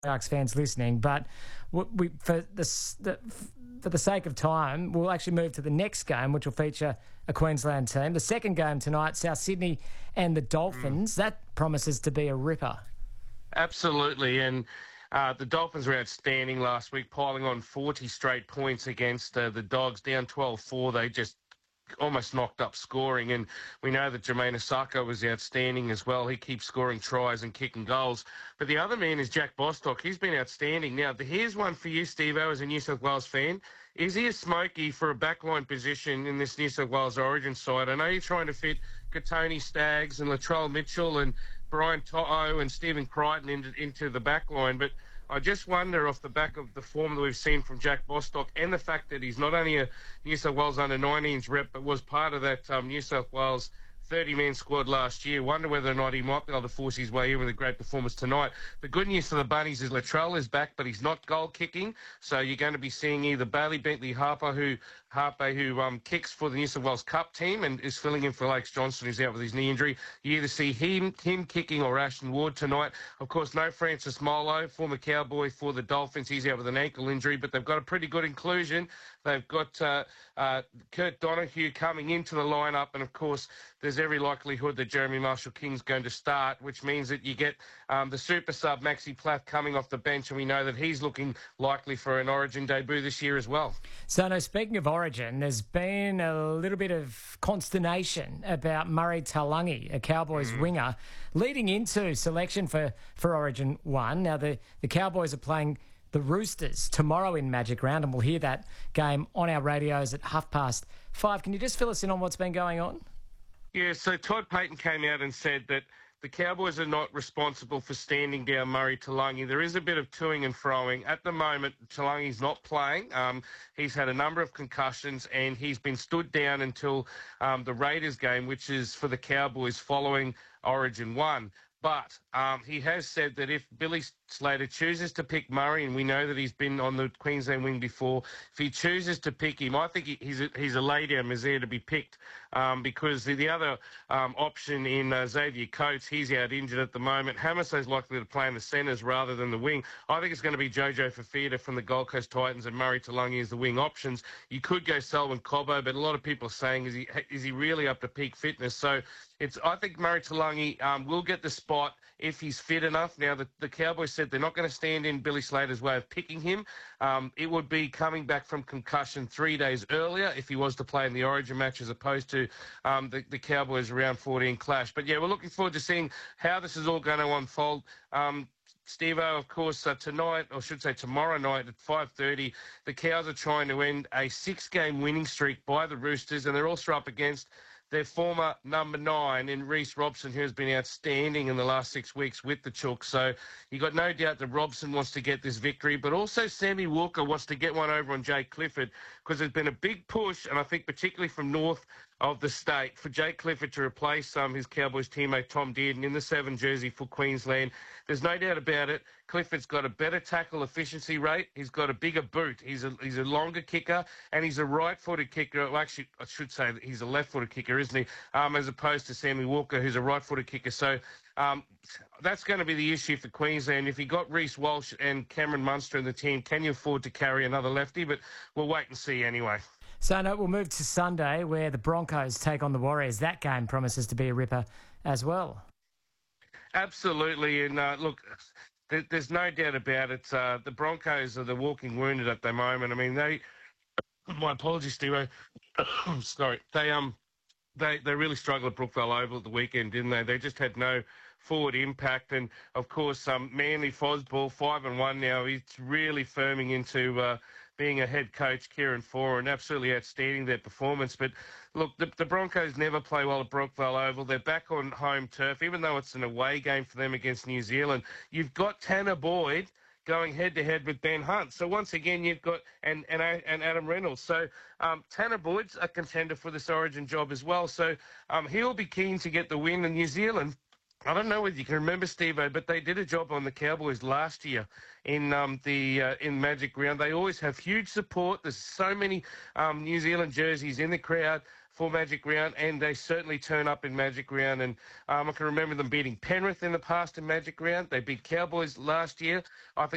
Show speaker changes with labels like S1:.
S1: Sharks fans listening, but for the sake of time, we'll actually move to the next game, which will feature a Queensland team. The second game tonight, South Sydney and the Dolphins. That promises to be a ripper.
S2: Absolutely, and the Dolphins were outstanding last week, piling on 40 straight points against the Dogs, down 12-4. They just almost knocked up scoring, and we know that Jermaine Osako was outstanding as well. He keeps scoring tries and kicking goals. But the other man is Jack Bostock. He's been outstanding. Now, here's one for you, Steve-O, as a New South Wales fan. Is he a smoky for a backline position in this New South Wales Origin side? I know you're trying to fit Katoni Staggs and Latrell Mitchell and Brian To'o and Stephen Crichton into the backline, but I just wonder, off the back of the form that we've seen from Jack Bostock and the fact that he's not only a New South Wales under-19s rep, but was part of that New South Wales 30-man squad last year. Wonder whether or not he might be able to force his way in with a great performance tonight. The good news for the Bunnies is Latrell is back, but he's not goal-kicking, so you're going to be seeing either Bailey Bentley-Harper, who kicks for the New South Wales Cup team and is filling in for Lakes Johnson, who's out with his knee injury. You either see him kicking or Ashton Ward tonight. Of course, no Francis Molo, former Cowboy for the Dolphins. He's out with an ankle injury, but they've got a pretty good inclusion. They've got Kurt Donahue coming into the lineup, and of course, there's every likelihood that Jeremy Marshall-King's going to start, which means that you get the super sub Maxi Plath coming off the bench, and we know that he's looking likely for an Origin debut this year as well.
S1: So, now, speaking of Origin, there's been a little bit of consternation about Murray Taulagi, a Cowboys winger, leading into selection for Origin 1. Now, the Cowboys are playing the Roosters tomorrow in Magic Round, and we'll hear that game on our radios at 5:30. Can you just fill us in on what's been going on?
S2: Yeah, so Todd Payten came out and said that the Cowboys are not responsible for standing down Murray Taulagi. There is a bit of toing and froing. At the moment, Taulagi's not playing. He's had a number of concussions, and he's been stood down until the Raiders game, which is for the Cowboys following Origin 1. But he has said that if Billy Slater chooses to pick Murray, and we know that he's been on the Queensland wing before, if he chooses to pick him, I think he's a lay-down misere to be picked, because the other option in Xavier Coates, he's out injured at the moment. Hamiso's likely to play in the centres rather than the wing. I think it's going to be Jojo Fafita from the Gold Coast Titans and Murray Taulagi as the wing options. You could go Selwyn Cobbo, but a lot of people are saying, is he really up to peak fitness? So I think Murray Taulagi will get the spot if he's fit enough. Now, the Cowboys said they're not going to stand in Billy Slater's way of picking him. It would be coming back from concussion 3 days earlier if he was to play in the Origin match, as opposed to the Cowboys round 14 clash. But, yeah, we're looking forward to seeing how this is all going to unfold. Steve-O, of course, tonight, or should say tomorrow night at 5:30, the Cows are trying to end a 6-game winning streak by the Roosters, and they're also up against their former number 9 in Reece Robson, who has been outstanding in the last 6 weeks with the Chooks. So you got no doubt that Robson wants to get this victory, but also Sammy Walker wants to get one over on Jake Clifford, because there's been a big push, and I think particularly from north of the state, for Jake Clifford to replace his Cowboys teammate Tom Dearden in the 7 jersey for Queensland. There's no doubt about it. Clifford's got a better tackle efficiency rate. He's got a bigger boot. He's a longer kicker, and he's a right-footed kicker. Well, actually, I should say that he's a left-footed kicker, isn't he? As opposed to Sammy Walker, who's a right-footed kicker. So that's going to be the issue for Queensland. If you got Reece Walsh and Cameron Munster in the team, can you afford to carry another lefty? But we'll wait and see anyway.
S1: So, no, we'll move to Sunday, where the Broncos take on the Warriors. That game promises to be a ripper as well.
S2: Absolutely. And look, there's no doubt about it. The Broncos are the walking wounded at the moment. I mean, my apologies, Steve. Sorry. They really struggled at Brookvale Oval at the weekend, didn't they? They just had no forward impact. And, of course, Manly Fosball, 5-1 now. He's really firming into being a head coach, Kieran Foran, absolutely outstanding, their performance. But, look, the Broncos never play well at Brookvale Oval. They're back on home turf, even though it's an away game for them against New Zealand. You've got Tanner Boyd going head-to-head with Ben Hunt. So, once again, you've got and Adam Reynolds. So, Tanner Boyd's a contender for this Origin job as well. So, he'll be keen to get the win. In New Zealand, I don't know whether you can remember, Steve-O, but they did a job on the Cowboys last year in Magic Round. They always have huge support. There's so many New Zealand jerseys in the crowd for Magic Round, and they certainly turn up in Magic Round. And I can remember them beating Penrith in the past in Magic Round. They beat Cowboys last year. I think